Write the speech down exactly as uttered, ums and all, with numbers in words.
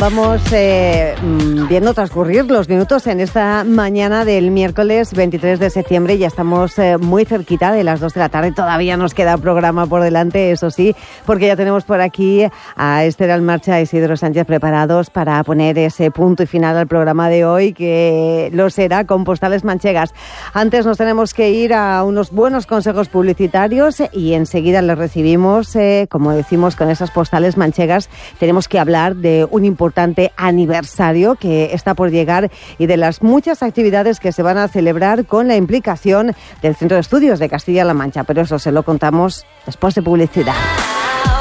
vamos eh, viendo transcurrir los minutos en esta mañana del miércoles veintitrés de septiembre. Ya estamos eh, muy cerquita de las dos de la tarde. Todavía nos queda programa por delante, eso sí, porque ya tenemos por aquí a Esther Almarcha y Isidro Sánchez preparados para poner ese punto y final al programa de hoy, que lo será con postales manchegas. Antes nos tenemos que ir a unos buenos consejos publicitarios y enseguida les recibimos, eh, como decimos, con esas postales manchegas. Tenemos que hablar de un importante aniversario que está por llegar y de las muchas actividades que se van a celebrar con la implicación del Centro de Estudios de Castilla-La Mancha. Pero eso se lo contamos después de publicidad.